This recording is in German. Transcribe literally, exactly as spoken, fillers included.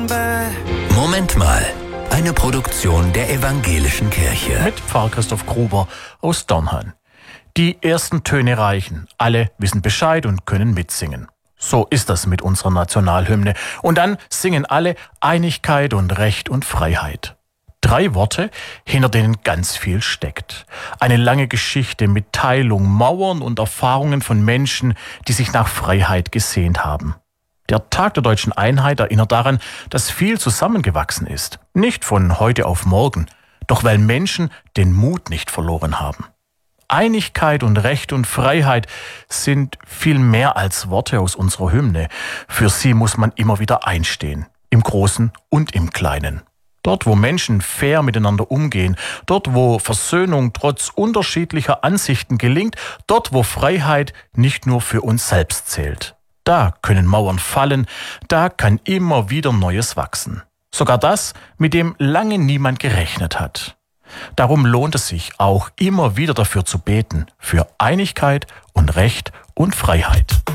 Moment mal. Eine Produktion der Evangelischen Kirche. Mit Pfarrer Christoph Gruber aus Dornheim. Die ersten Töne reichen. Alle wissen Bescheid und können mitsingen. So ist das mit unserer Nationalhymne. Und dann singen alle Einigkeit und Recht und Freiheit. Drei Worte, hinter denen ganz viel steckt. Eine lange Geschichte mit Teilung, Mauern und Erfahrungen von Menschen, die sich nach Freiheit gesehnt haben. Der Tag der deutschen Einheit erinnert daran, dass viel zusammengewachsen ist. Nicht von heute auf morgen, doch weil Menschen den Mut nicht verloren haben. Einigkeit und Recht und Freiheit sind viel mehr als Worte aus unserer Hymne. Für sie muss man immer wieder einstehen, im Großen und im Kleinen. Dort, wo Menschen fair miteinander umgehen, dort, wo Versöhnung trotz unterschiedlicher Ansichten gelingt, dort, wo Freiheit nicht nur für uns selbst zählt. Da können Mauern fallen, da kann immer wieder Neues wachsen. Sogar das, mit dem lange niemand gerechnet hat. Darum lohnt es sich auch immer wieder dafür zu beten, für Einigkeit und Recht und Freiheit.